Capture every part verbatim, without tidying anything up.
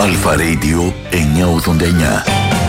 Αλφα Radio εννιακόσια ογδόντα εννιά.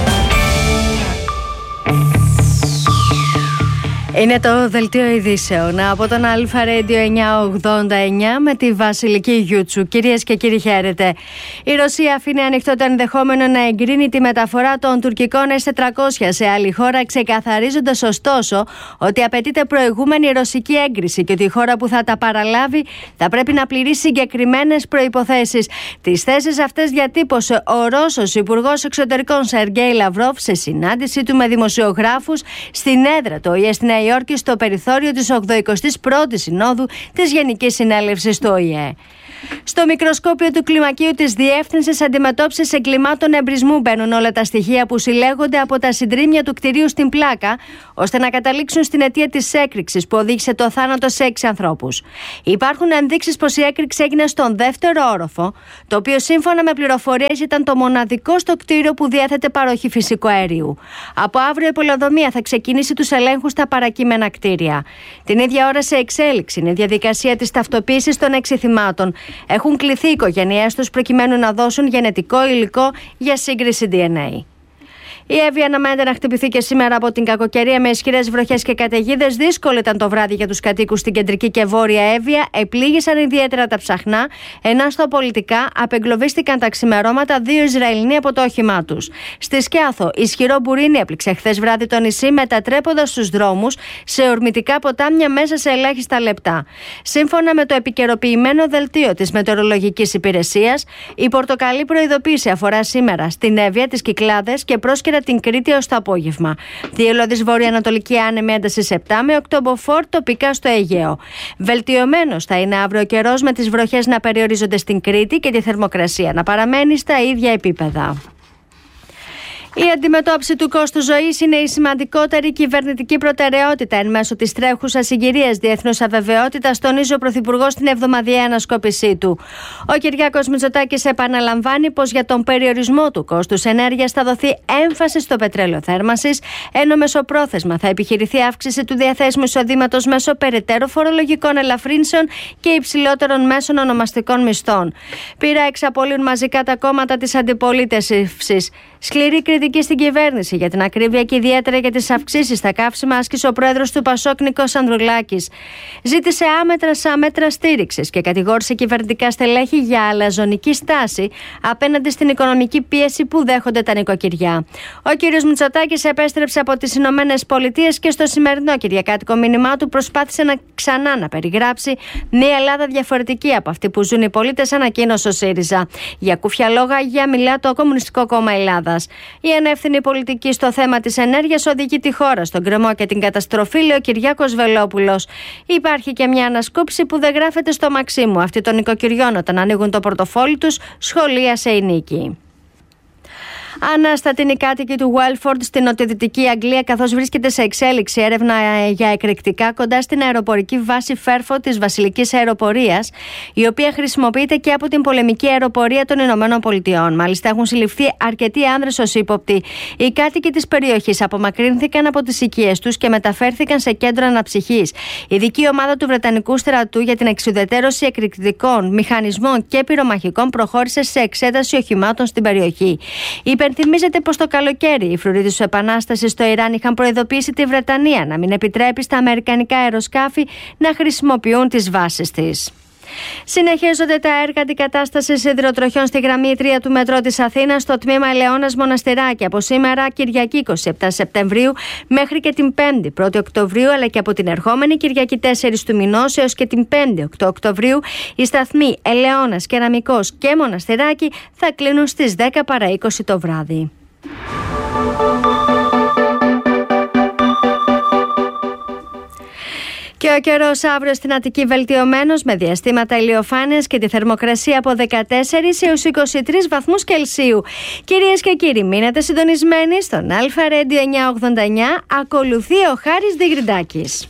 Είναι το δελτίο ειδήσεων από τον Αλφα Radio εννιακόσια ογδόντα εννιά με τη Βασιλική Γιούτσου. Κυρίες και κύριοι, χαίρετε. Η Ρωσία αφήνει ανοιχτό το ενδεχόμενο να εγκρίνει τη μεταφορά των τουρκικών ες τετρακόσια σε άλλη χώρα, ξεκαθαρίζοντας ωστόσο ότι απαιτείται προηγούμενη ρωσική έγκριση και ότι η χώρα που θα τα παραλάβει θα πρέπει να πληρεί συγκεκριμένες προϋποθέσεις. Τις θέσεις αυτές διατύπωσε ο Ρώσος Υπουργός Εξωτερικών Σεργέη Λαυρόφ σε συνάντησή του με δημοσιογράφους στην έδρα του ΟΗΕ στη Νέα Υόρκη, στο περιθώριο της ογδοηκοστής πρώτης Συνόδου της Γενικής Συνέλευσης του ΟΗΕ. Στο μικροσκόπιο του κλιμακίου της Διεύθυνσης Αντιμετώπισης Εγκλημάτων Εμπρισμού μπαίνουν όλα τα στοιχεία που συλλέγονται από τα συντρίμμια του κτηρίου στην Πλάκα, ώστε να καταλήξουν στην αιτία της έκρηξης που οδήγησε το θάνατο σε έξι ανθρώπους. Υπάρχουν ενδείξεις πως η έκρηξη έγινε στον δεύτερο όροφο, το οποίο σύμφωνα με πληροφορίες ήταν το μοναδικό στο κτίριο που διέθετε παροχή φυσικού αερίου. Από αύριο η πολεοδομία θα ξεκινήσει τους ελέγχους στα παρακείμενα κτίρια. Την ίδια ώρα σε εξέλιξη είναι η διαδικασία της ταυτοποίησης των έξι θυμάτων. Έχουν κληθεί οι οικογένειές τους προκειμένου να δώσουν γενετικό υλικό για σύγκριση ντι εν έι. Η Εύβοια αναμένεται να χτυπηθεί και σήμερα από την κακοκαιρία με ισχυρές βροχές και καταιγίδες. Δύσκολο ήταν το βράδυ για τους κατοίκους στην κεντρική και βόρεια Εύβοια. Επλήγησαν ιδιαίτερα τα ψαχνά, ενώ στο πολιτικά απεγκλωβίστηκαν τα ξημερώματα δύο Ισραηλινοί από το όχημά τους. Στη Σκιάθο, ισχυρό μπουρίνι έπληξε χθες βράδυ το νησί, μετατρέποντας τους δρόμους σε ορμητικά ποτάμια μέσα σε ελάχιστα λεπτά. Σύμφωνα με το επικαιροποιημένο δελτίο της Μετεωρολογικής Υπηρεσίας, η πορτοκαλί προειδοποίηση αφορά σήμερα στην Εύβοια, τις Κυκλάδες και πρόσκειρα την Κρήτη ως το απόγευμα. Θηελώδης βορειοανατολική άνεμη έντασης επτά με οκτώ μποφόρ τοπικά στο Αιγαίο. Βελτιωμένος θα είναι αύριο ο καιρός, με τις βροχές να περιορίζονται στην Κρήτη και τη θερμοκρασία να παραμένει στα ίδια επίπεδα. Η αντιμετώπιση του κόστους ζωής είναι η σημαντικότερη κυβερνητική προτεραιότητα εν μέσω της τρέχουσας συγκυρίας διεθνούς αβεβαιότητας, τονίζει ο Πρωθυπουργός στην εβδομαδιαία ανασκόπησή του. Ο Κυριάκος Μητσοτάκης επαναλαμβάνει πως για τον περιορισμό του κόστους ενέργειας θα δοθεί έμφαση στο πετρέλαιο θέρμανσης, ενώ μεσοπρόθεσμα θα επιχειρηθεί αύξηση του διαθέσιμου εισοδήματος μέσω περαιτέρω φορολογικών ελαφρύνσεων και υψηλότερων μέσων ονομαστικών μισθών. Πήρα εξαπολύουν μαζικά τα κόμματα της αντιπολίτευσης. Σκληρή κριτική στην κυβέρνηση για την ακρίβεια και ιδιαίτερα για τις αυξήσεις στα καύσιμα άσκησε ο πρόεδρος του Πασόκ Νίκος Ανδρουλάκης. Ζήτησε άμετρα σε αμέτρα στήριξης και κατηγόρησε κυβερνητικά στελέχη για αλαζονική στάση απέναντι στην οικονομική πίεση που δέχονται τα νοικοκυριά. Ο κ. Μητσοτάκης επέστρεψε από τις Ηνωμένες Πολιτείες και στο σημερινό κυριακάτικο μήνυμά του προσπάθησε να ξανά να περιγράψει μια Ελλάδα διαφορετική από αυτή που ζουν οι πολίτες, ανακοίνωσε ο ΣΥΡΙΖΑ. Για κούφια λόγια μιλά το Κομμουνιστικό Κόμμα Ελλάδας. Η ανεύθυνη πολιτική στο θέμα της ενέργειας οδηγεί τη χώρα στον γκρεμό και την καταστροφή, λέει ο Κυριάκος Βελόπουλος. Υπάρχει και μια ανασκόψη που δεν γράφεται στο Μαξίμου. Αυτή των νοικοκυριών όταν ανοίγουν το πορτοφόλι τους, σχολίασε η νίκη. Ανάστατοι κάτοικοι του Welford στην νοτιοδυτική Αγγλία, καθώς βρίσκεται σε εξέλιξη έρευνα για εκρηκτικά κοντά στην αεροπορική βάση Φέρφο της Βασιλικής Αεροπορίας, η οποία χρησιμοποιείται και από την πολεμική αεροπορία των Ηνωμένων Πολιτειών. Μάλιστα, έχουν συλληφθεί αρκετοί άνδρες ως ύποπτοι. Οι κάτοικοι της περιοχής απομακρύνθηκαν από τις οικίες τους και μεταφέρθηκαν σε κέντρο αναψυχής. Η ειδική ομάδα του Βρετανικού στρατού για την εξουδετερώση εκρηκτικών μηχανισμών και πυρομαχικών προχώρησε σε εξέταση οχημάτων στην περιοχή. Υπενθυμίζεται πως το καλοκαίρι οι φρουροί της Επανάστασης στο Ιράν είχαν προειδοποιήσει τη Βρετανία να μην επιτρέπει στα αμερικανικά αεροσκάφη να χρησιμοποιούν τις βάσεις της. Συνεχίζονται τα έργα αντικατάστασης υδροτροχιών στη γραμμή τρία του μετρό της Αθήνας στο τμήμα Ελαιώνας Μοναστηράκη από σήμερα Κυριακή είκοσι επτά Σεπτεμβρίου μέχρι και την πέμπτη πρώτη Οκτωβρίου, αλλά και από την ερχόμενη Κυριακή τέσσερις του μηνός έως και την πέμπτη οκτώ Οκτωβρίου οι σταθμοί Ελαιώνας, Κεραμικός και Μοναστηράκη θα κλείνουν στις δέκα παρά είκοσι το βράδυ. Και ο καιρός αύριο στην Αττική βελτιωμένος με διαστήματα ηλιοφάνειας και τη θερμοκρασία από δεκατέσσερις έως είκοσι τρεις βαθμούς Κελσίου. Κυρίες και κύριοι, μείνετε συντονισμένοι στον Αλφα Radio εννιακόσια ογδόντα εννιά. Ακολουθεί ο Χάρης Διγριντάκης.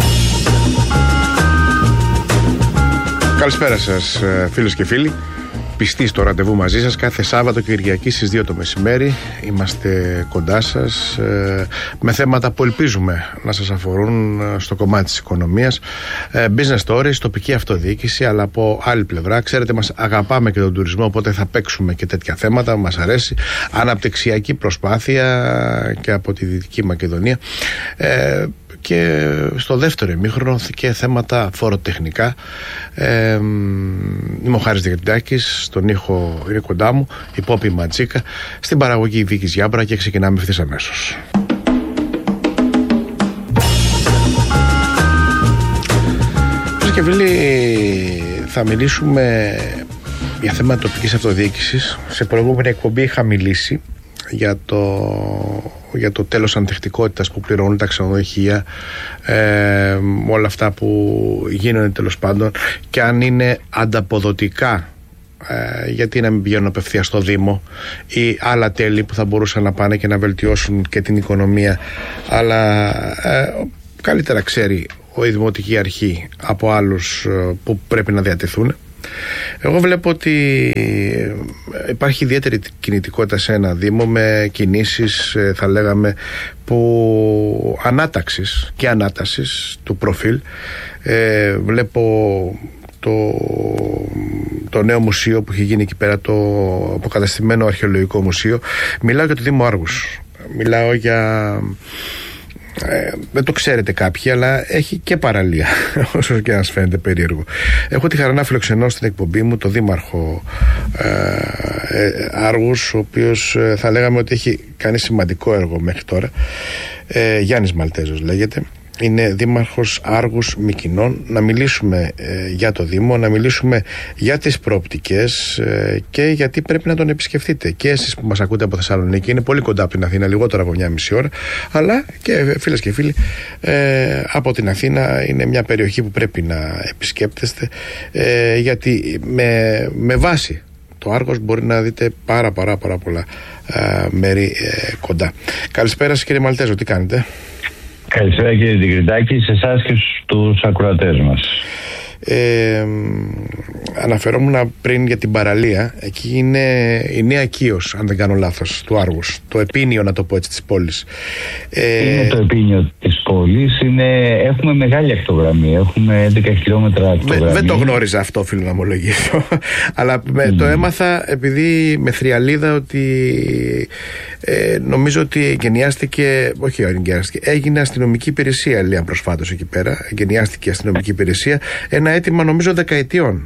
Καλησπέρα σας φίλες και φίλοι. πιστοί στο ραντεβού μαζί σας κάθε Σάββατο και Κυριακή στις δύο το μεσημέρι. Είμαστε κοντά σας ε, με θέματα που ελπίζουμε να σας αφορούν στο κομμάτι της οικονομίας, ε, business stories, τοπική αυτοδιοίκηση, αλλά από άλλη πλευρά. Ξέρετε, μας αγαπάμε και τον τουρισμό, οπότε θα παίξουμε και τέτοια θέματα. Μας αρέσει. Αναπτυξιακή προσπάθεια και από τη Δυτική Μακεδονία. Ε, και στο δεύτερο ημίχρονο και θέματα φοροτεχνικά. Ε, είμαι ο Χάρης Διατητάκης, στον ήχο είναι κοντά μου η Πόπη Ματζίκα, στην παραγωγή Βίκης Γιάμπρα, και ξεκινάμε ευθύς αμέσως. Φίλοι και φίλοι, θα μιλήσουμε για θέματα τοπικής αυτοδιοίκησης. Σε προηγούμενη εκπομπή είχα μιλήσει για το, για το τέλος ανθεκτικότητας που πληρώνουν τα ξενοδοχεία, ε, όλα αυτά που γίνονται τέλος πάντων, και αν είναι ανταποδοτικά, ε, γιατί να μην πηγαίνουν απευθείας στο Δήμο, ή άλλα τέλη που θα μπορούσαν να πάνε και να βελτιώσουν και την οικονομία, αλλά ε, καλύτερα ξέρει η Δημοτική Αρχή από άλλους ε, που πρέπει να διατεθούν. Εγώ βλέπω ότι υπάρχει ιδιαίτερη κινητικότητα σε ένα Δήμο, με κινήσεις, θα λέγαμε, που ανάταξης και ανάτασης του προφίλ. ε, Βλέπω το, το νέο μουσείο που έχει γίνει εκεί πέρα, το αποκαταστημένο αρχαιολογικό μουσείο. Μιλάω για το Δήμο Άργους. Μιλάω για... Ε, δεν το ξέρετε κάποιοι, αλλά έχει και παραλία, όσο και να σας φαίνεται περίεργο. Έχω τη χαρά να φιλοξενώ στην εκπομπή μου το Δήμαρχο ε, ε, Άργους, ο οποίος ε, θα λέγαμε ότι έχει κάνει σημαντικό έργο μέχρι τώρα. ε, Γιάννης Μαλτέζος λέγεται. Είναι Δήμαρχος Άργους Μυκηνών. Να μιλήσουμε ε, για το Δήμο, να μιλήσουμε για τις προοπτικές, ε, και γιατί πρέπει να τον επισκεφτείτε. Και εσείς που μας ακούτε από Θεσσαλονίκη, είναι πολύ κοντά από την Αθήνα, λιγότερο από μια μισή ώρα, αλλά και φίλες και φίλοι, ε, από την Αθήνα είναι μια περιοχή που πρέπει να επισκέπτεστε, ε, γιατί με, με βάση το Άργος μπορεί να δείτε πάρα πάρα πάρα πολλά ε, μέρη ε, κοντά. Καλησπέρα σας, κύριε Μαλτέζο, τι κάνετε? Καλησπέρα, κύριε Διγκριτάκη, σε εσάς και στους ακροατές μας. Ε, αναφερόμουν πριν για την παραλία. Εκεί είναι η Νέα Κύος, αν δεν κάνω λάθος, του Άργους. Το επίνιο, να το πω έτσι, της πόλης. Ε, είναι το επίνιο της πόλης. Είναι, έχουμε μεγάλη ακτογραμμή. Έχουμε έντεκα χιλιόμετρα ακτογραμμή. Δεν το γνώριζα αυτό, φίλο, να ομολογήσω. Αλλά mm. το έμαθα επειδή με θριαλίδα ότι ε, νομίζω ότι εγκαινιάστηκε, όχι εγκαινιάστηκε, έγινε αστυνομική υπηρεσία, λέει, προσφάτως εκεί πέρα. Εγκαινιάστηκε αστυνομική υπηρεσία. Ένα αίτημα, νομίζω, δεκαετιών.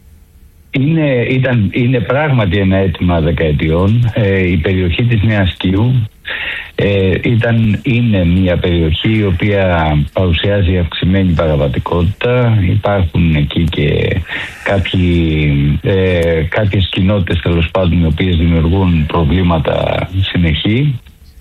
Είναι, ήταν, είναι πράγματι ένα αίτημα δεκαετιών. Ε, η περιοχή της Νέας Κίου ε, ήταν, είναι μια περιοχή η οποία παρουσιάζει αυξημένη παραβατικότητα. Υπάρχουν εκεί και κάποιοι, ε, κάποιες κοινότητες, τέλος πάντων, οι οποίες δημιουργούν προβλήματα συνεχή.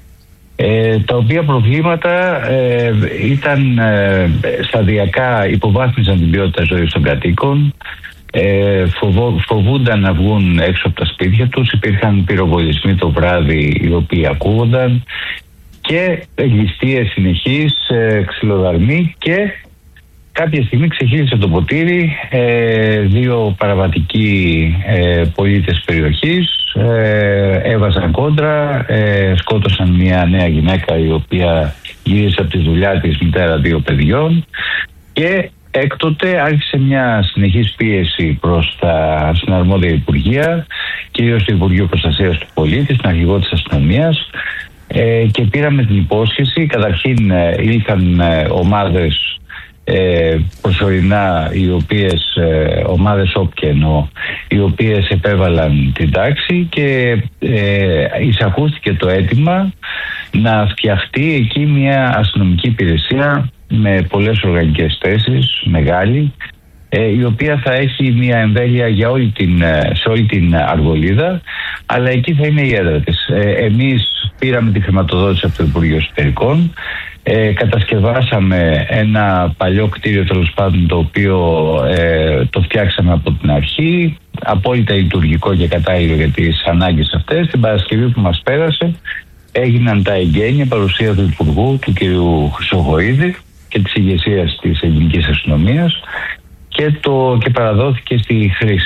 Ε, τα οποία προβλήματα ε, ήταν ε, σταδιακά, υποβάθμιζαν την ποιότητα ζωής των κατοίκων, ε, φοβο, φοβούνταν να βγουν έξω από τα σπίτια τους, υπήρχαν πυροβολισμοί το βράδυ οι οποίοι ακούγονταν, και ληστείες συνεχείς, ε, ξυλοδαρμοί, και κάποια στιγμή ξεχύλισε το ποτήρι. Ε, δύο παραβατικοί ε, πολίτες περιοχής ε, έβαζαν κόντρα, ε, σκότωσαν μια νέα γυναίκα η οποία γύρισε από τη δουλειά της, μητέρα δύο παιδιών, και έκτοτε άρχισε μια συνεχής πίεση προς τα συναρμόδια υπουργεία, κυρίως το Υπουργείο Προστασίας του Πολίτη, στην αρχηγό της αστυνομίας, ε, και πήραμε την υπόσχεση. Καταρχήν ε, ήλθαν ε, ομάδες Ε, προσωρινά, οι οποίες ε, ομάδες όπκενο, οι οποίες επέβαλαν την τάξη, και ε, εισακούστηκε το αίτημα να φτιαχτεί εκεί μια αστυνομική υπηρεσία με πολλές οργανικές θέσεις, μεγάλη, ε, η οποία θα έχει μια εμβέλεια για όλη την, σε όλη την Αργολίδα, αλλά εκεί θα είναι η έδρα της. Ε, εμείς πήραμε τη χρηματοδότηση από το Υπουργείο Εσωτερικών. Ε, κατασκευάσαμε ένα παλιό κτίριο, τέλος πάντων, το οποίο ε, το φτιάξαμε από την αρχή, απόλυτα λειτουργικό και κατάλληλο για τις ανάγκες αυτές. Την Παρασκευή που μας πέρασε έγιναν τα εγγένεια, παρουσία του Υπουργού, του κ. Χρυσοχοΐδη, και της ηγεσίας της ελληνικής αστυνομίας, και, το, και παραδόθηκε στη χρήση.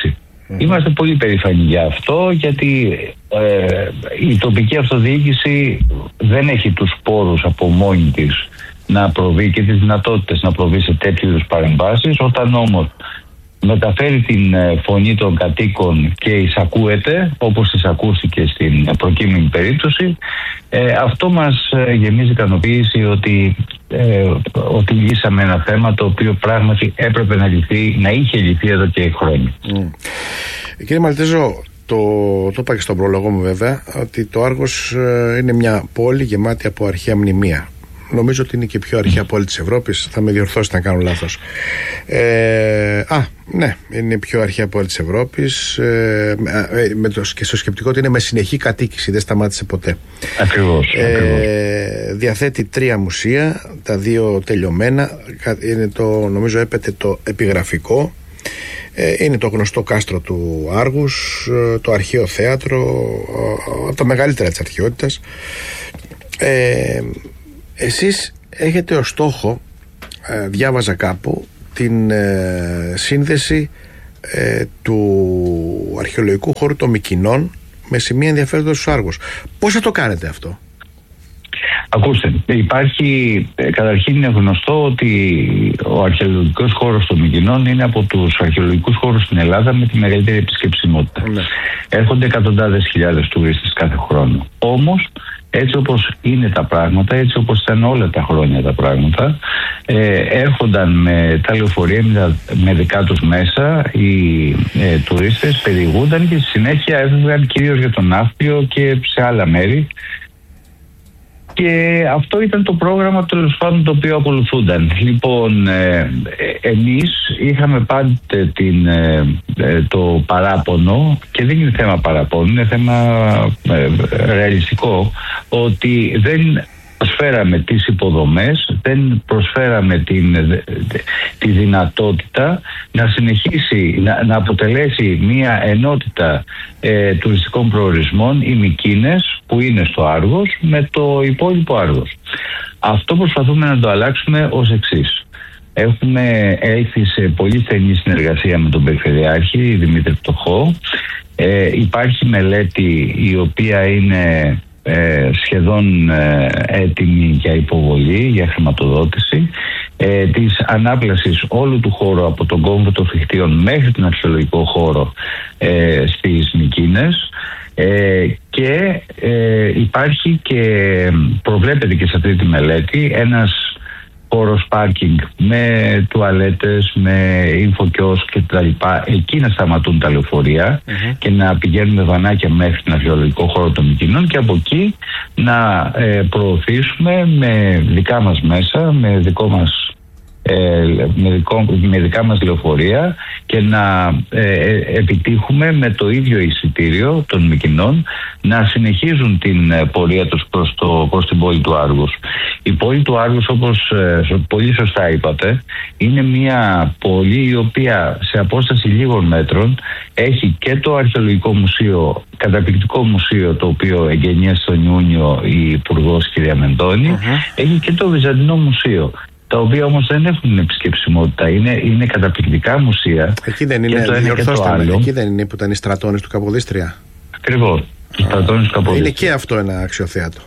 Mm. Είμαστε πολύ περήφανοι για αυτό, γιατί ε, η τοπική αυτοδιοίκηση δεν έχει τους πόρους από μόνη της να προβεί και τις δυνατότητες να προβεί σε τέτοιου είδους παρεμβάσεις. Όταν όμως μεταφέρει την φωνή των κατοίκων και εισακούεται, όπως εισακούστηκε στην προκείμενη περίπτωση, ε, αυτό μας γεμίζει ικανοποίηση ότι, ε, ότι λύσαμε ένα θέμα το οποίο πράγματι έπρεπε να λυθεί, να είχε λυθεί εδώ και χρόνια. Mm. Κύριε Μαλτέζο, το, το είπα και στον πρόλογο μου βέβαια, ότι το Άργος είναι μια πόλη γεμάτη από αρχαία μνημεία. Νομίζω ότι είναι και πιο αρχαία πόλη της Ευρώπης. Θα με διορθώσετε αν κάνω λάθος. Ε, α, ναι, είναι η πιο αρχαία πόλη της Ευρώπης. Ε, με το, και στο σκεπτικό ότι είναι με συνεχή κατοίκηση, δεν σταμάτησε ποτέ. Ακριβώς. Ε, ακριβώς. Διαθέτει τρία μουσεία, τα δύο τελειωμένα. Είναι το, νομίζω έπεται το επιγραφικό. Ε, είναι το γνωστό κάστρο του Άργους, το αρχαίο θέατρο, από τα μεγαλύτερα της αρχαιότητας. Ε, Εσείς έχετε ως στόχο, ε, διάβαζα κάπου, την ε, σύνδεση ε, του αρχαιολογικού χώρου των Μυκηνών με σημεία ενδιαφέροντος στους Άργους. Πώς θα το κάνετε αυτό? Ακούστε, υπάρχει, καταρχήν είναι γνωστό ότι ο αρχαιολογικός χώρος των Μυκηνών είναι από τους αρχαιολογικούς χώρους στην Ελλάδα με τη μεγαλύτερη επισκεψιμότητα. Ναι. Έρχονται εκατοντάδες χιλιάδες τουρίστες κάθε χρόνο. Όμως, έτσι όπως είναι τα πράγματα, έτσι όπως ήταν όλα τα χρόνια τα πράγματα, ε, έρχονταν με τα λεωφορεία με, με δικά τους μέσα οι ε, τουρίστες, περιηγούνταν και στη συνέχεια έφευγαν κυρίως για τον Ναύπλιο και σε άλλα μέρη. Και αυτό ήταν το πρόγραμμα τέλος πάντων το οποίο ακολουθούνταν. Λοιπόν, ε, εμείς είχαμε πάντοτε την, ε, το παράπονο, και δεν είναι θέμα παραπώνου, είναι θέμα ε, ρεαλιστικό, ότι δεν προσφέραμε τις υποδομές, δεν προσφέραμε την, τη δυνατότητα να συνεχίσει, να, να αποτελέσει μια ενότητα ε, τουριστικών προορισμών οι Μυκήνες που είναι στο Άργος με το υπόλοιπο Άργος. Αυτό προσπαθούμε να το αλλάξουμε ως εξής. Έχουμε έλθει σε πολύ στενή συνεργασία με τον Περιφερειάρχη Δημήτρη Πτωχό. Ε, υπάρχει μελέτη η οποία είναι Ε, σχεδόν ε, έτοιμη για υποβολή, για χρηματοδότηση ε, της ανάπλασης όλου του χώρου από τον κόμβο των Φιχτίων μέχρι τον αρχαιολογικό χώρο ε, στις Μυκήνες ε, και ε, υπάρχει και προβλέπεται και σε αυτή τη μελέτη ένας χώρος πάρκινγκ με τουαλέτες, με infokiosk και τα λοιπά, εκεί να σταματούν τα λεωφορεία mm-hmm. και να πηγαίνουν με βανάκια μέχρι τον αρχαιολογικό χώρο των Μυκηνών και από εκεί να ε, προωθήσουμε με δικά μας μέσα, με δικό μας ε, με, δικό, με δικά μας λεωφορεία και να ε, επιτύχουμε με το ίδιο εισιτήριο των Μυκηνών να συνεχίζουν την πορεία τους προς, το, προς την πόλη του Άργους. Η πόλη του Άργους, όπως ε, πολύ σωστά είπατε, είναι μια πόλη η οποία σε απόσταση λίγων μέτρων έχει και το αρχαιολογικό μουσείο, καταπληκτικό μουσείο το οποίο εγγενίασε τον Ιούνιο η Υπουργός κυρία Μεντώνη, uh-huh. έχει και το Βυζαντινό μουσείο, τα οποία όμως δεν έχουν επισκεψιμότητα, είναι, είναι καταπληκτικά μουσεία. Εκεί δεν είναι, διορθώστε, εκεί δεν είναι που ήταν οι στρατώνες του Καποδίστρια? Ακριβώς, οι στρατώνες του Καποδίστρια. Είναι και αυτό ένα αξιοθέατο.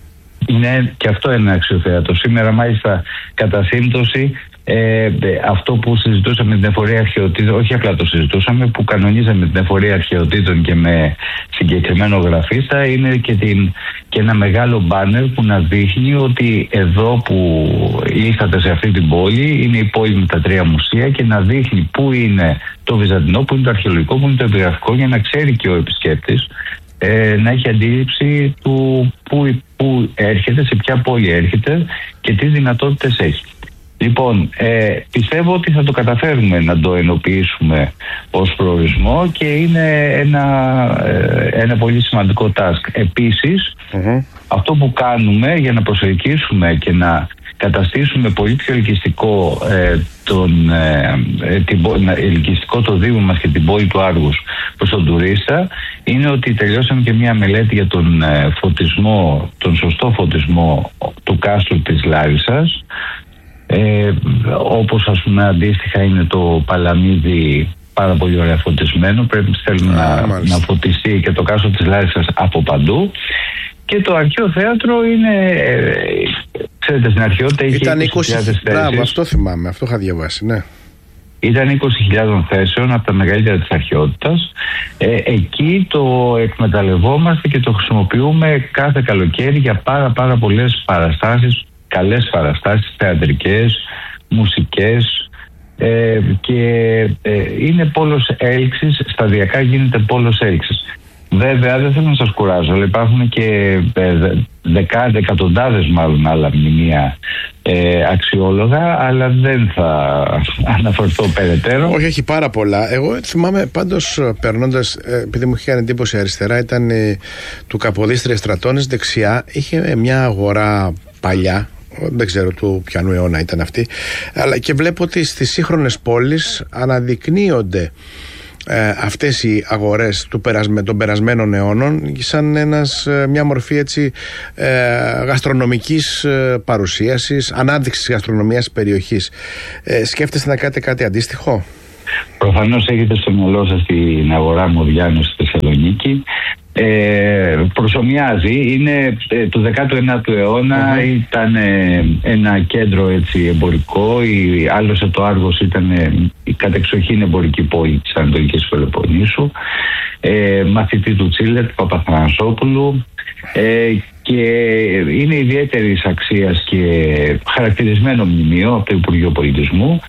Είναι και αυτό ένα αξιοθέατο. Σήμερα μάλιστα κατά σύμπτωση ε, αυτό που συζητούσαμε με την εφορία αρχαιοτήτων, όχι απλά το συζητούσαμε, που κανονίζαμε την εφορία αρχαιοτήτων και με συγκεκριμένο γραφίστα, είναι και, την, και ένα μεγάλο μπάνερ που να δείχνει ότι εδώ που ήρθατε σε αυτή την πόλη είναι η πόλη με τα τρία μουσεία και να δείχνει πού είναι το Βυζαντινό, πού είναι το αρχαιολογικό, πού είναι το επιγραφικό, για να ξέρει και ο επισκέπτης Ε, να έχει αντίληψη του που, που έρχεται, σε ποια πόλη έρχεται και τι δυνατότητες έχει. Λοιπόν, ε, πιστεύω ότι θα το καταφέρουμε να το ενοποιήσουμε ως προορισμό και είναι ένα, ε, ένα πολύ σημαντικό task. Επίσης, mm-hmm. αυτό που κάνουμε για να προσελκύσουμε και να καταστήσουμε πολύ πιο ελκυστικό, ε, τον, ε, την, ελκυστικό το Δήμο μας και την πόλη του Άργους προς τον τουρίστα, είναι ότι τελειώσαμε και μια μελέτη για τον ε, φωτισμό, τον σωστό φωτισμό του κάστρου της Λάρισσας, ε, όπως ας πούμε αντίστοιχα είναι το Παλαμίδι πάρα πολύ ωραία φωτισμένο. Πρέπει θέλουν να, να φωτιστεί και το κάστρο της Λάρισσας από παντού. Και το αρχαίο θέατρο είναι, ε, ξέρετε, στην αρχαιότητα είχε είκοσι χιλιάδες θέσεις. Μπράβο, αυτό θυμάμαι, αυτό είχα διαβάσει, ναι. Ήταν είκοσι χιλιάδες θέσεων, από τα μεγαλύτερα της αρχαιότητας. Ε, εκεί το εκμεταλλευόμαστε και το χρησιμοποιούμε κάθε καλοκαίρι για πάρα πάρα πολλές παραστάσεις, καλές παραστάσεις, θεατρικές, μουσικές, ε, και ε, είναι πόλος έλξης, σταδιακά γίνεται πόλος έλξης. Βέβαια δεν θέλω να σας κουράζω, αλλά υπάρχουν και δεκάδες, εκατοντάδες μάλλον άλλα μνημεία ε, αξιόλογα, αλλά δεν θα αναφερθώ περαιτέρω. Όχι, έχει πάρα πολλά. Εγώ θυμάμαι πάντως περνώντας, επειδή μου είχε κάνει εντύπωση, αριστερά ήταν ε, του Καποδίστρια Στρατώνες, δεξιά είχε μια αγορά παλιά, δεν ξέρω του ποιανού αιώνα ήταν αυτή, αλλά και βλέπω ότι στις σύγχρονες πόλεις αναδεικνύονται Ε, αυτές οι αγορές του περασμε, των περασμένων αιώνων σαν ένας, μια μορφή έτσι, ε, γαστρονομικής ε, παρουσίασης, ανάδειξης γαστρονομίας της περιοχής. Ε, σκέφτεστε να κάνετε κάτι αντίστοιχο? Προφανώς έχετε στο μυαλό σας την αγορά Μοδιάνου στη Θεσσαλονίκη. Ε, προσομοιάζει, είναι ε, του δέκατου ένατου αιώνα, mm-hmm. ήταν ε, ένα κέντρο έτσι, εμπορικό, η, άλλωστε το Άργος ήταν ε, η κατεξοχήν εμπορική πόλη της Ανατολικής Πελοποννήσου, ε, μαθητή του Τσίλερ, του Παπαθανασόπουλου, ε, και είναι ιδιαίτερης αξίας και χαρακτηρισμένο μνημείο από το Υπουργείο Πολιτισμού.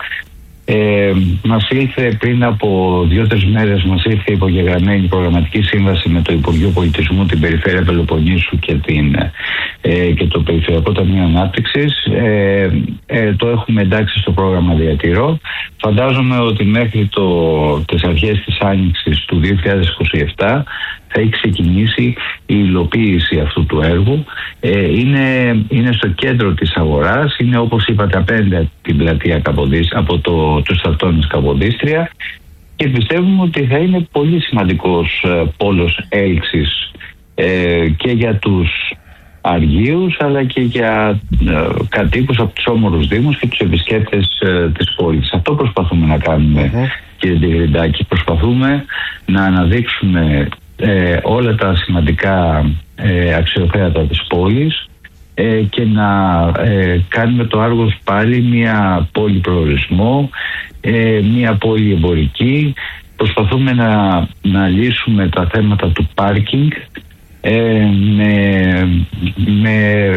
Ε, μας ήλθε πριν από δύο-τρεις μέρες, μας ήρθε υπογεγραμμένη προγραμματική σύμβαση με το Υπουργείο Πολιτισμού, την Περιφέρεια Πελοποννήσου και, την, ε, και το Περιφερειακό Ταμείο Ανάπτυξης. Ε, ε, το έχουμε εντάξει στο πρόγραμμα Διατηρώ. Φαντάζομαι ότι μέχρι το, τις αρχές της Άνοιξης του δύο χιλιάδες είκοσι επτά θα έχει ξεκινήσει η υλοποίηση αυτού του έργου. Ε, είναι, είναι στο κέντρο της αγοράς, είναι όπως είπατε απέναντι από την πλατεία Καποδίστρια, από το, το Στρατώνες Καποδίστρια, και πιστεύουμε ότι θα είναι πολύ σημαντικός ε, πόλος έλξης ε, και για τους αργίους αλλά και για ε, κατοίκους από τους όμορους δήμους και τους επισκέπτες ε, της πόλης. Αυτό προσπαθούμε να κάνουμε, mm-hmm. κύριε Ντιγριντάκη. Προσπαθούμε να αναδείξουμε Ε, όλα τα σημαντικά ε, αξιοθέατα της πόλης ε, και να ε, κάνουμε το Άργος πάλι μια πόλη προορισμό, ε, μια πόλη εμπορική. Προσπαθούμε να, να λύσουμε τα θέματα του πάρκινγκ ε, με, με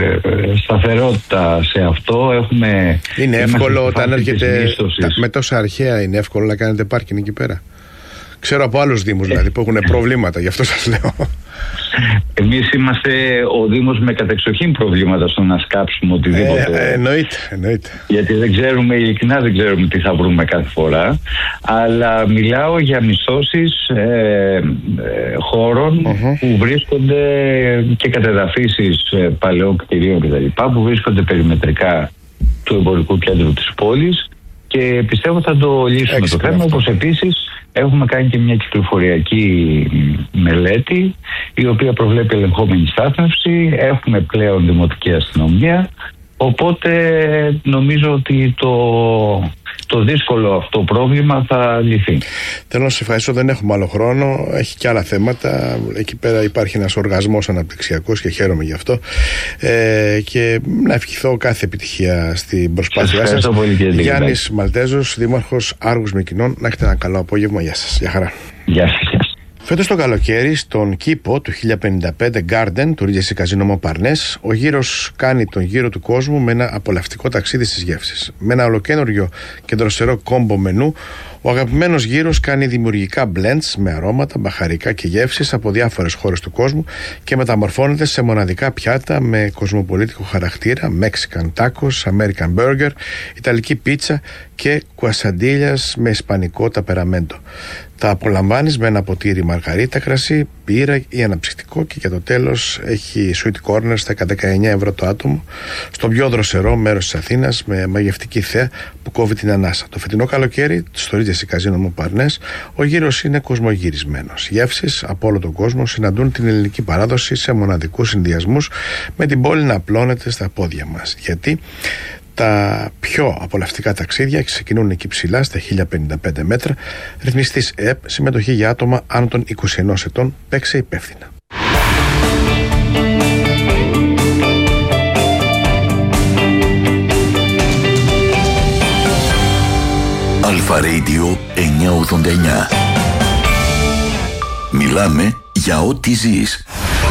σταθερότητα σε αυτό. Έχουμε, είναι εύκολο όταν έρχεται με τόσα αρχαία, είναι εύκολο να κάνετε πάρκινγκ εκεί πέρα? Ξέρω από άλλους δήμους δηλαδή που έχουν προβλήματα, γι' αυτό σας λέω. Εμείς είμαστε ο Δήμος με κατεξοχήν προβλήματα στο να σκάψουμε οτιδήποτε. Ε, εννοείται, εννοείται. Γιατί δεν ξέρουμε, ειλικρινά δεν ξέρουμε τι θα βρούμε κάθε φορά. Αλλά μιλάω για μισθώσεις ε, ε, χώρων uh-huh. που βρίσκονται και κατεδαφίσεις ε, παλαιών κτηρίων κτλ. Που βρίσκονται περιμετρικά του εμπορικού κέντρου της πόλης. Και πιστεύω θα το λύσουμε Έξι, το θέμα, όπως επίσης έχουμε κάνει και μια κυκλοφοριακή μελέτη η οποία προβλέπει ελεγχόμενη στάθμευση. Έχουμε πλέον δημοτική αστυνομία, οπότε νομίζω ότι το, το δύσκολο αυτό πρόβλημα θα λυθεί. Θέλω να σας ευχαριστώ, δεν έχουμε άλλο χρόνο, έχει και άλλα θέματα. Εκεί πέρα υπάρχει ένας οργασμός αναπτυξιακός και χαίρομαι γι' αυτό, ε, και να ευχηθώ κάθε επιτυχία στην προσπάθειά σας. Γιάννης Μαλτέζος, Δήμαρχος Άργους Μυκηνών. Να έχετε ένα καλό απόγευμα. Γεια σας. Γεια χαρά. Γεια σας. Φέτος το καλοκαίρι, στον κήπο του χίλια πενήντα πέντε Garden του Regency Casino Montparnasse, ο γύρος κάνει τον γύρο του κόσμου με ένα απολαυστικό ταξίδι στις γεύσεις. Με ένα ολοκαίνουργιο και δροσερό κόμπο μενού, ο αγαπημένος γύρος κάνει δημιουργικά blends με αρώματα, μπαχαρικά και γεύσεις από διάφορες χώρες του κόσμου και μεταμορφώνεται σε μοναδικά πιάτα με κοσμοπολίτικο χαρακτήρα, Mexican tacos, American burger, Ιταλική πίτσα και κουασαντίλιας με ισπανικό ταπεραμέντο. Τα απολαμβάνεις με ένα ποτήρι μαργαρίτα κρασί, μπύρα ή αναψυκτικό, και για το τέλος έχει sweet corner στα δεκαεννιά ευρώ το άτομο, στο πιο δροσερό μέρος της Αθήνας με μαγευτική θέα που κόβει την ανάσα. Το φετινό καλοκαίρι στο Regency Casino Montparnasse ο γύρος είναι κοσμογυρισμένος. Γεύσεις από όλο τον κόσμο συναντούν την ελληνική παράδοση σε μοναδικούς συνδυασμούς, με την πόλη να απλώνεται στα πόδια μας. Γιατί τα Τα πιο απολαυστικά ταξίδια ξεκινούν εκεί ψηλά στα χίλια πενήντα πέντε μέτρα. Ρυθμιστής ΕΕΠ, συμμετοχή για άτομα άνω των είκοσι ενός ετών. Παίξε υπεύθυνα. Αλφα Radio εννιακόσια ογδόντα εννιά. Μιλάμε για ό,τι ζεις.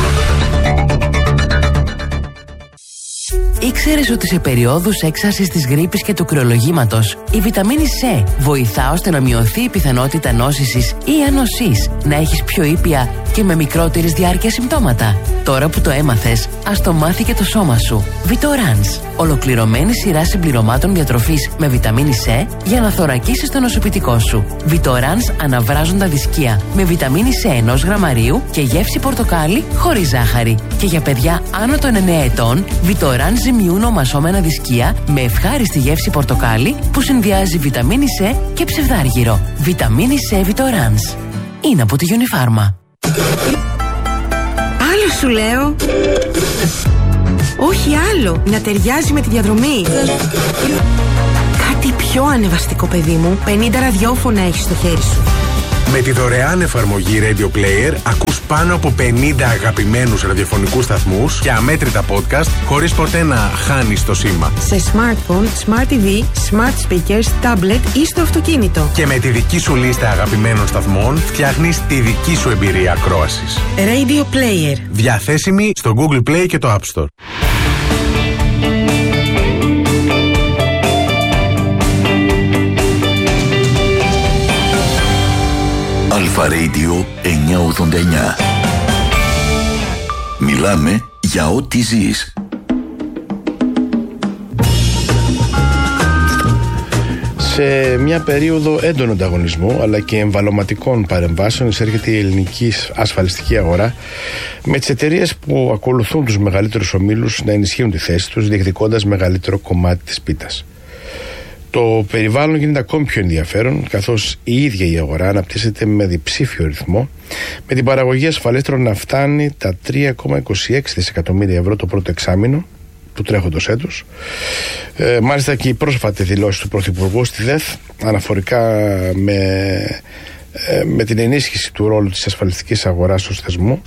Ήξερες ότι σε περιόδους έξαρσης της γρίπης και του κρυολογήματος η βιταμίνη C βοηθά ώστε να μειωθεί η πιθανότητα νόσησης ή ανοσής, να έχεις πιο ήπια και με μικρότερης διάρκεια συμπτώματα? Τώρα που το έμαθες, ας το μάθει και το σώμα σου. Vitorans, ολοκληρωμένη σειρά συμπληρωμάτων διατροφής με βιταμίνη C για να θωρακίσεις το νοσοποιητικό σου. Vitorans αναβράζοντα δισκία με βιταμίνη C ενός γραμμαρίου και γεύση πορτοκάλι χωρίς ζάχαρη. Και για παιδιά άνω των εννέα ετών, Vitorans ζυμιούν ομασώμενα δισκία με ευχάριστη γεύση πορτοκάλι που συνδυάζει βιταμίνη C και ψευδάργυρο. Βιταμίνη C Vitorans. Είναι από τη Unifarma. Άλλο σου λέω. Όχι άλλο. Να ταιριάζει με τη διαδρομή. Κάτι πιο ανεβαστικό, παιδί μου. πενήντα ραδιόφωνα έχεις στο χέρι σου. Με τη δωρεάν εφαρμογή Radio Player ακούς πάνω από πενήντα αγαπημένους ραδιοφωνικούς σταθμούς και αμέτρητα podcast χωρίς ποτέ να χάνεις το σήμα. Σε smartphone, smart τι βι, smart speakers, tablet ή στο αυτοκίνητο. Και με τη δική σου λίστα αγαπημένων σταθμών φτιάχνεις τη δική σου εμπειρία ακρόασης. Radio Player. Διαθέσιμη στο Google Play και το App Store. Αλφα Radio εννιακόσια ογδόντα εννιά. Μιλάμε για ό,τι ζεις. Σε μια περίοδο έντονου ανταγωνισμού αλλά και εμβαλωματικών παρεμβάσεων εισέρχεται η ελληνική ασφαλιστική αγορά, με τις εταιρείες που ακολουθούν τους μεγαλύτερους ομίλους να ενισχύουν τη θέση τους, διεκδικώντας μεγαλύτερο κομμάτι της πίτας. Το περιβάλλον γίνεται ακόμη πιο ενδιαφέρον, καθώς η ίδια η αγορά αναπτύσσεται με διψήφιο ρυθμό, με την παραγωγή ασφαλίστρων να φτάνει τα τρία κόμμα είκοσι έξι δισεκατομμύρια ευρώ το πρώτο εξάμηνο του τρέχοντος έτους. Ε, μάλιστα και οι πρόσφατες δηλώσεις του Πρωθυπουργού στη ΔΕΘ αναφορικά με, ε, με την ενίσχυση του ρόλου της ασφαλιστικής αγοράς στο θεσμό.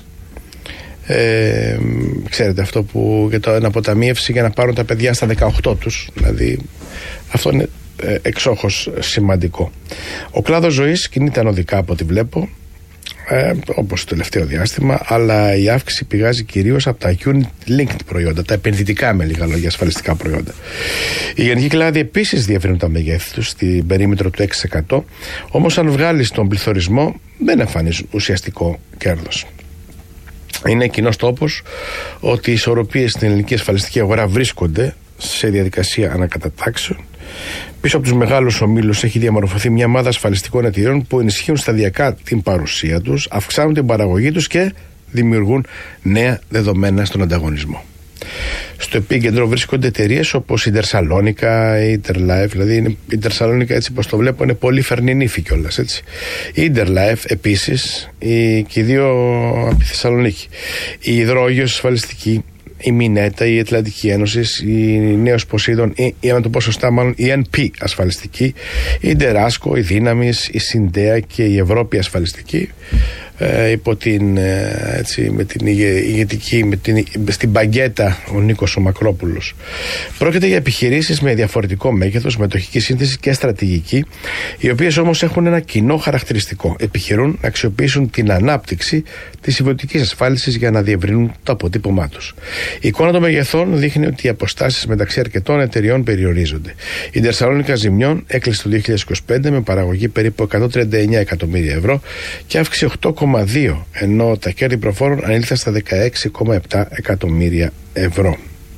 Ε, ξέρετε, αυτό που για το αναποταμίευση για να πάρουν τα παιδιά στα δεκαοκτώ τους, δηλαδή αυτό είναι ε, εξόχως σημαντικό. Ο κλάδος ζωής κινείται ανωδικά από ό,τι βλέπω, ε, όπως το τελευταίο διάστημα, αλλά η αύξηση πηγάζει κυρίως από τα unit-linked προϊόντα, τα επενδυτικά με λίγα λόγια ασφαλιστικά προϊόντα. Οι γενικοί κλάδοι επίσης διευρύνουν τα μεγέθη τους στην περίμετρο του έξι τοις εκατό, όμως αν βγάλεις τον πληθωρισμό δεν εμφανίζουν ουσιαστικό κέρδος. Είναι κοινός τόπος ότι οι ισορροπίες στην ελληνική ασφαλιστική αγορά βρίσκονται σε διαδικασία ανακατατάξεων. Πίσω από τους μεγάλους ομίλους έχει διαμορφωθεί μια ομάδα ασφαλιστικών εταιρείων που ενισχύουν σταδιακά την παρουσία τους, αυξάνουν την παραγωγή τους και δημιουργούν νέα δεδομένα στον ανταγωνισμό. Στο επίκεντρο βρίσκονται εταιρείες όπως η Intersalónica, η Interlife, δηλαδή η Intersalónica, έτσι πως το βλέπω, είναι πολύ φερνινήφη κιόλας, έτσι. Η Interlife επίσης, η, και οι δύο από τη Θεσσαλονίκη. Η Υδρόγειος ασφαλιστική, η Μινέτα, η Ατλαντική Ένωση, η Νέος Ποσίδων, η, η, το πω σωστά, μάλλον, η εν πι ασφαλιστική, η Ντεράσκο, η Δύναμης, η Συντέα και η Ευρώπη ασφαλιστική. Ε, υπό την, ε, έτσι, με την ηγετική, με την, στην παγκέτα ο Νίκος ο Μακρόπουλος. Πρόκειται για επιχειρήσεις με διαφορετικό μέγεθος, μετοχική σύνθεση και στρατηγική, οι οποίες όμως έχουν ένα κοινό χαρακτηριστικό. Επιχειρούν να αξιοποιήσουν την ανάπτυξη της ιδιωτικής ασφάλισης για να διευρύνουν το αποτύπωμά τους. Η εικόνα των μεγεθών δείχνει ότι οι αποστάσεις μεταξύ αρκετών εταιριών περιορίζονται. Η Intersalónica Ζημιών έκλεισε το δύο χιλιάδες είκοσι πέντε με παραγωγή περίπου εκατόν τριάντα εννέα εκατομμύρια ευρώ και αύξηση οκτώ κόμμα δύο, ενώ τα κέρδη προφόρων ανήλθαν στα δεκαέξι κόμμα επτά εκατομμύρια ευρώ.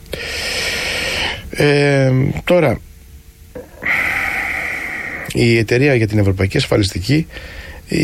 Ε, τώρα, η εταιρεία για την Ευρωπαϊκή Ασφαλιστική η,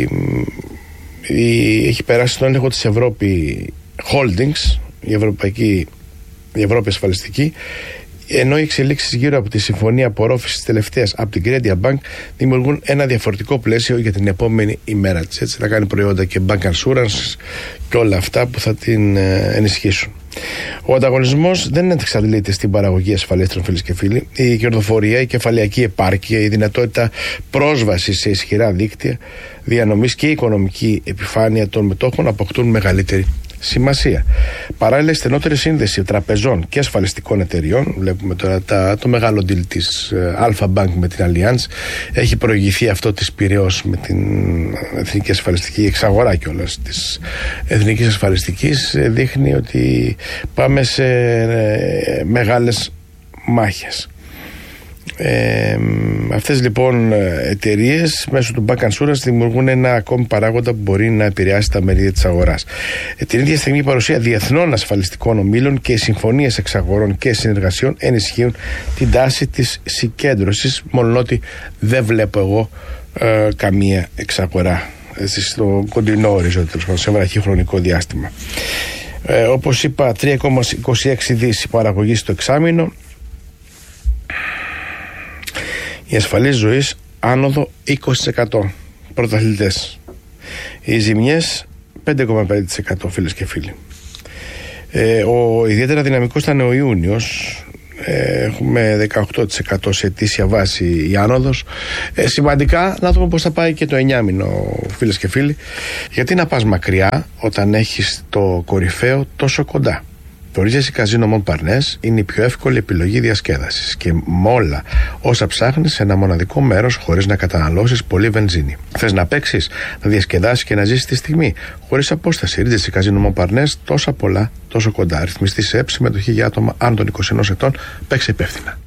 η, έχει περάσει στον έλεγχο της Ευρώπη Holdings, η Ευρωπαϊκή η Ευρώπη Ασφαλιστική, ενώ οι εξελίξεις γύρω από τη συμφωνία απορρόφησης τελευταίας από την Credit Bank δημιουργούν ένα διαφορετικό πλαίσιο για την επόμενη ημέρα της. Έτσι θα κάνει προϊόντα και bank insurance και όλα αυτά που θα την ενισχύσουν. Ο ανταγωνισμός δεν εξαντλείται στην παραγωγή ασφαλίστρων, φίλες και φίλοι. Η κερδοφορία, η κεφαλαιακή επάρκεια, η δυνατότητα πρόσβασης σε ισχυρά δίκτυα διανομής και η οικονομική επιφάνεια των μετόχων αποκτούν μεγαλύτερη σημασία. Παράλληλα, η στενότερη σύνδεση τραπεζών και ασφαλιστικών εταιριών, βλέπουμε τώρα τα, το μεγάλο deal της Alpha Bank με την Allianz, έχει προηγηθεί αυτό της Πειραιώς με την Εθνική Ασφαλιστική, εξαγορά κιόλας της Εθνικής Ασφαλιστικής, δείχνει ότι πάμε σε ε, μεγάλες μάχες. Ε, αυτές λοιπόν εταιρείες μέσω του Bank Insurance δημιουργούν ένα ακόμη παράγοντα που μπορεί να επηρεάσει τα μερίδια της αγοράς. Ε, την ίδια στιγμή η παρουσία διεθνών ασφαλιστικών ομίλων και οι συμφωνίες εξαγορών και συνεργασιών ενισχύουν την τάση της συγκέντρωσης, μόνο ότι δεν βλέπω εγώ ε, καμία εξαγορά στο κοντινό οριζόντιο, σε βραχή χρονικό διάστημα. Ε, όπως είπα, τρία κόμμα είκοσι έξι δις η παραγωγή στο εξάμηνο. Οι ασφαλείς ζωής άνοδο είκοσι τοις εκατό, πρωταθλητές. Οι ζημιές πέντε κόμμα πέντε τοις εκατό, φίλες και φίλοι. Ε, ο ιδιαίτερα δυναμικός ήταν ο Ιούνιος. Ε, έχουμε δεκαοκτώ τοις εκατό σε ετήσια βάση η άνοδος. Ε, σημαντικά να δούμε πώς θα πάει και το εννιάμηνο, φίλες και φίλοι. Γιατί να πας μακριά όταν έχεις το κορυφαίο τόσο κοντά. Το Regency Casino Montparnasse είναι η πιο εύκολη επιλογή διασκέδασης και με όλα όσα ψάχνεις σε ένα μοναδικό μέρος χωρίς να καταναλώσεις πολύ βενζίνη. Θες να παίξεις, να διασκεδάσεις και να ζήσεις τη στιγμή χωρίς απόσταση. Regency Casino Montparnasse, τόσα πολλά, τόσο κοντά. Ρυθμιστή σε ΕΠ, συμμετοχή για άτομα άνω των είκοσι ενός ετών. Παίξε υπεύθυνα.